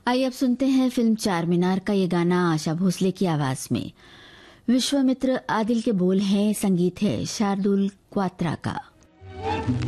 आइए अब सुनते हैं फिल्म चार मीनार का ये गाना आशा भोसले की आवाज में। विश्वामित्र आदिल के बोल हैं, संगीत है शार्दुल क्वात्रा का।